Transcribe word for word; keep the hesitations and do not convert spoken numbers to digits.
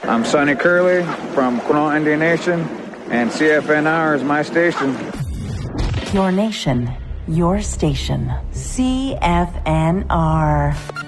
I'm Sonny Curley from Quinault Indian Nation, and C F N R is my station. Your nation, your station. C F N R.